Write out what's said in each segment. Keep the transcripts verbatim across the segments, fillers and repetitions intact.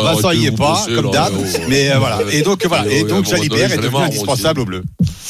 Vincent y est pas, comme d'hab. Mais voilà. Et donc voilà. Et donc Jalibert est devenu indispensable au bleu.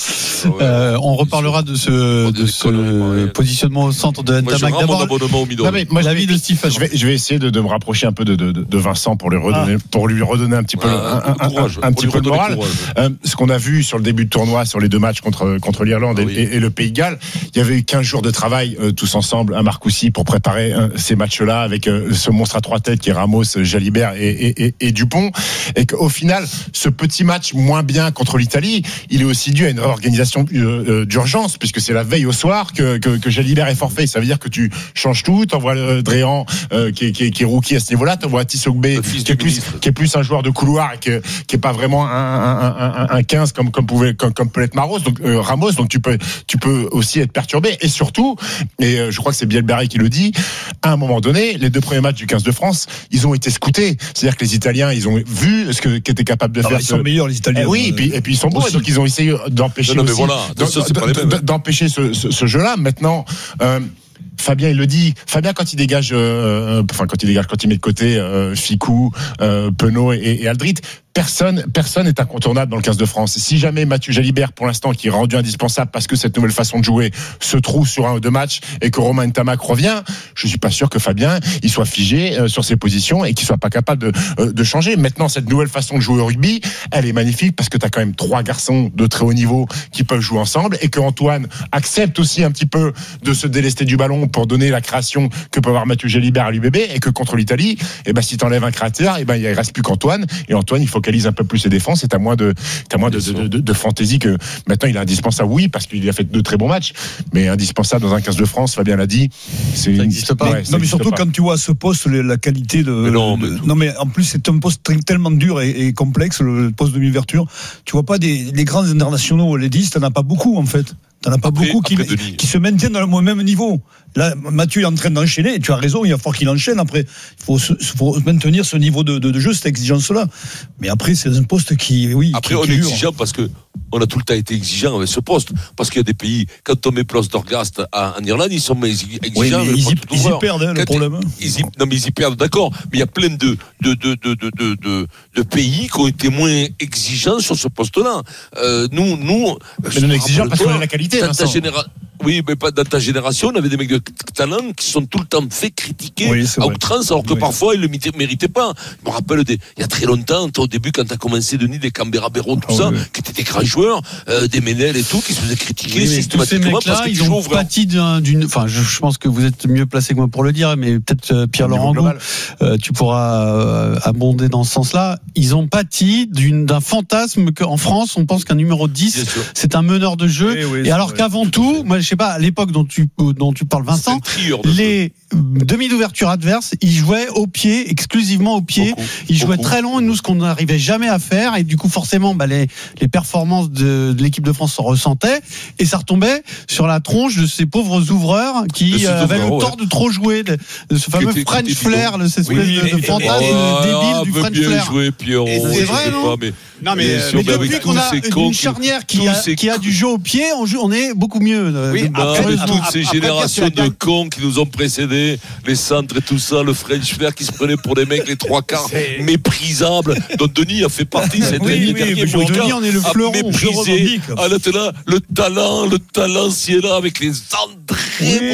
Euh, on reparlera de ce, de ce positionnement au centre de Ntamak. D'abord, moi, l'avis de Stephen. Je vais, je vais essayer de, de me rapprocher un peu de, de, de Vincent pour lui redonner, ah. pour lui redonner un petit peu, ah, un, un, un, un petit peu de morale. Euh, ce qu'on a vu sur le début de tournoi, sur les deux matchs contre, contre l'Irlande ah, oui. et, et le Pays de Galles, il y avait eu quinze jours de travail euh, tous ensemble à Marcoussis pour préparer euh, ces matchs-là avec euh, ce monstre à trois têtes qui est Ramos, Jalibert et, et, et, et Dupont. Et qu'au final, ce petit match moins bien contre l'Italie, il est aussi dû à une organisation d'urgence, puisque c'est la veille au soir que, que, que Jalibert est forfait. Ça veut dire que tu changes tout, t'envoies euh, Dréan euh, qui, est, qui, est, qui est rookie à ce niveau-là, t'envoies Tissogbe qui est plus qui est plus un joueur de couloir et qui, qui est pas vraiment un, un, un, un quinze comme comme pouvait comme, comme peut l'être Maros, donc euh, Ramos. Donc tu peux tu peux aussi être perturbé. Et surtout, et euh, je crois que c'est Bielbarri qui le dit, à un moment donné, les deux premiers matchs du quinze de France, ils ont été scoutés. C'est-à-dire que les Italiens, ils ont vu ce que qu'étaient capables de ah faire. Bah, ils sont meilleurs les Italiens. Eh oui, et puis et puis ils sont bons, et donc ils ont essayé d'empêcher non, non, aussi, voilà, d'empêcher, d'empêcher ce, ce, ce jeu-là. Maintenant, euh, Fabien, il le dit. Fabien, quand il dégage, euh, enfin quand il dégage, quand il met de côté euh, Ficou, euh, Penaud et, et Aldrit. Personne, personne n'est incontournable dans le quinze de France. Si jamais Mathieu Jalibert, pour l'instant, qui est rendu indispensable parce que cette nouvelle façon de jouer se trouve sur un ou deux matchs et que Romain Ntamak revient, je suis pas sûr que Fabien, il soit figé euh, sur ses positions et qu'il soit pas capable de, euh, de changer. Maintenant, cette nouvelle façon de jouer au rugby, elle est magnifique parce que t'as quand même trois garçons de très haut niveau qui peuvent jouer ensemble et que Antoine accepte aussi un petit peu de se délester du ballon pour donner la création que peut avoir Mathieu Jalibert à l'U B B et que contre l'Italie, eh ben, si t'enlèves un créateur, eh ben, il reste plus qu'Antoine et Antoine, il faut un peu plus ses défenses, c'est à moins de, à moins de, de, de, de fantaisie que maintenant il est indispensable, oui, parce qu'il a fait deux très bons matchs, mais indispensable dans un quinze de France, Fabien l'a dit, c'est ça n'existe pas. Ouais, ça non, mais surtout pas. Quand tu vois à ce poste la qualité de. Mais non, mais, non, mais en plus c'est un poste tellement dur et, et complexe, le poste de mi-ouverture. Tu vois pas des les grands internationaux, les dix, t'en as pas beaucoup en fait. T'en as pas après, beaucoup après qui, qui se maintiennent dans le même niveau. Là, Mathieu est en train d'enchaîner, et tu as raison, il va falloir qu'il enchaîne. Après, il faut, se, faut maintenir ce niveau de, de, de jeu, cette exigence-là. Mais après, c'est un poste qui, oui. Après, qui, on qui est dure. exigeant parce que on a tout le temps été exigeant avec ce poste. Parce qu'il y a des pays, quand on met Place d'Orgast en Irlande, ils sont exigeants. Oui, mais ils, y, ils y perdent, hein, le problème. Ils y, non, mais ils y perdent, d'accord. Mais il y a plein de, de, de, de, de, de, de, de pays qui ont été moins exigeants sur ce poste-là. Euh, nous, nous. Mais non exigeants parce qu'on a la qualité, dans ta génération. Oui, mais pas dans ta génération, on avait des mecs de talent qui sont tout le temps fait critiquer oui, à outrance, alors que oui. parfois ils ne le méritaient pas. Je me rappelle, des, il y a très longtemps, toi, au début, quand tu as commencé, Denis, des Canberra Béraud, tout oh, ça, oui. qui étaient des grands joueurs, euh, des Ménel et tout, qui se faisaient critiquer oui, systématiquement parce que ils ont pâti d'une. Enfin, je, je pense que vous êtes mieux placé que moi pour le dire, mais peut-être euh, Pierre-Laurent Gou, euh, tu pourras euh, abonder dans ce sens-là. Ils ont pâti d'une, d'un fantasme qu'en France, on pense qu'un numéro dix, c'est un meneur de jeu. Oui, oui, et alors vrai, qu'avant tout, moi, je sais pas, à l'époque dont tu, dont tu parles, Vincent, les demi d'ouverture adverses, ils jouaient au pied, exclusivement au pied. Beaucoup, ils jouaient beaucoup. Très long, et nous, ce qu'on n'arrivait jamais à faire, et du coup, forcément, bah, les, les performances de, de l'équipe de France s'en ressentaient, et ça retombait sur la tronche de ces pauvres ouvreurs qui euh, avaient le tort ouais. de trop jouer, de, de ce fameux était, French flair, cette espèce oui, de, de fantasme oh, débile du French flair. Jouer, Pierrot, c'est vrai, non pas, mais... Non mais, mais, mais depuis qu'on a une charnière qui a, qui a du jeu au pied, on, joue, on est beaucoup mieux. Oui, après, non, toutes ces après, générations après, de cons qui nous ont précédés, les centres et tout ça, le French flair qui se prenait pour des mecs les trois quarts c'est... méprisables, dont Denis a fait partie. Cette oui, oui, oui, mais Denis, on est le fleuron. Méprisé. Ah, là, là, le talent, le talent, si est là avec les André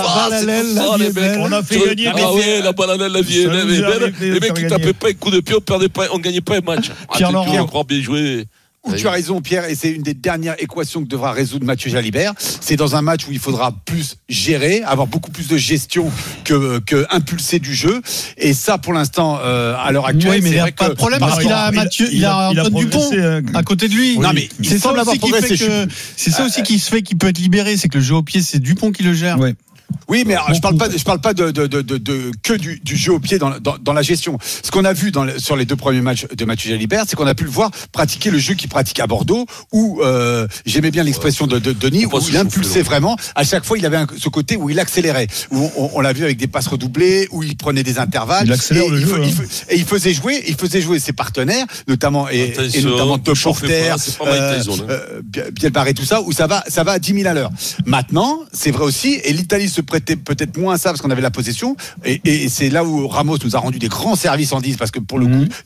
Boniface. On a fait gagner. Ah ouais, la balle à l'aile, la vie est belle. Les mecs qui tapaient pas un coup de pied, on perdait pas, on gagnait pas un match. Pierre-Laurent. Bien joué. Où tu as raison, Pierre, et c'est une des dernières équations que devra résoudre Mathieu Jalibert. C'est dans un match où il faudra plus gérer, avoir beaucoup plus de gestion que, que impulser du jeu. Et ça, pour l'instant, euh, à l'heure actuelle, oui, mais c'est il vrai pas que de problème parce qu'il a Mathieu, il, il a Antoine Dupont à côté de lui. Oui. Non, mais c'est ça aussi qui fait que, c'est ça aussi qui se fait qu'il peut être libéré, c'est que le jeu au pied, c'est Dupont qui le gère. Oui. Oui, mais alors, je parle pas, je parle pas de, de, de, de, de que du, du jeu au pied dans, dans, dans la gestion. Ce qu'on a vu dans le, sur les deux premiers matchs de Mathieu Jalibert, c'est qu'on a pu le voir pratiquer le jeu qu'il pratique à Bordeaux, où euh, j'aimais bien l'expression de, de Denis, où il impulsait vraiment. À chaque fois, il avait un, ce côté où il accélérait, où on, on l'a vu avec des passes redoublées, où il prenait des intervalles. Il accélère et, le il, jeu, il, hein. il, et il faisait jouer, il faisait jouer ses partenaires, notamment et, et notamment De Porter, euh, euh, Bielbarré, tout ça, où ça va, ça va à dix mille à l'heure. Maintenant, c'est vrai aussi, et l'Italie se prêtait peut-être moins à ça parce qu'on avait la possession et, et c'est là où Ramos nous a rendu des grands services en dix parce que pour le coup